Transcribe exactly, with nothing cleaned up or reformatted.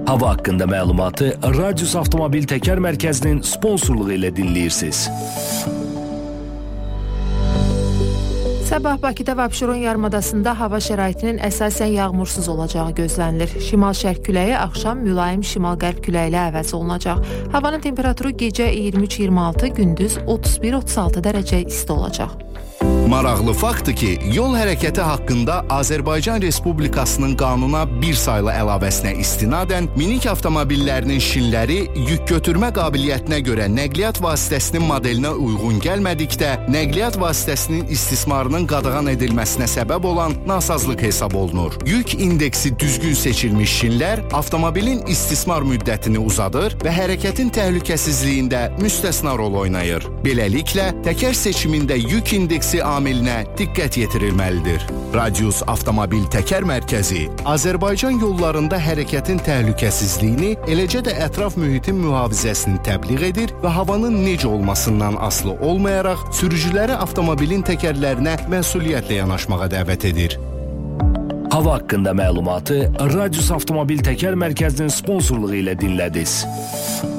Hava haqqında məlumatı Radius Avtomobil Təkər Mərkəzinin sponsorluğu ilə dinləyirsiniz. Sabah Bakıda və Abşeron yarımadasında hava şəraitinin əsasən yağmursuz olacağı gözlənilir. Şimal-şərq küləyi axşam mülayim şimal-qərb küləyi ilə əvəz olunacaq. Havanın temperaturu gecə iyirmi üç iyirmi altı, gündüz otuz bir otuz altı dərəcə isti olacaq. Maraqlı faktdır ki, yol hərəkəti haqqında Azərbaycan Respublikasının qanuna bir saylı əlavəsinə istinadən minik avtomobillərinin şinləri yük götürmə qabiliyyətinə görə nəqliyyat vasitəsinin modelinə uyğun gəlmədikdə, nəqliyyat vasitəsinin istismarının qadağan edilməsinə səbəb olan nasazlıq hesab olunur. Yük indeksi düzgün seçilmiş şinlər avtomobilin istismar müddətini uzadır və hərəkətin təhlükəsizliyində müstəsna rol oynayır. Beləliklə, təkər seçimində yük indeksi amilinə diqqət yetirilməlidir. Radius Avtomobil Təkər Mərkəzi Azərbaycan yollarında hərəkətin təhlükəsizliyini, eləcə də ətraf mühitin mühafizəsini təbliğ edir və havanın necə olmasından asılı olmayaraq sürücüləri avtomobilin təkərlərinə məsuliyyətlə yanaşmağa dəvət edir. Hava haqqında məlumatı Radius Avtomobil Təkər Mərkəzinin sponsorluğu ilə dinlədiniz.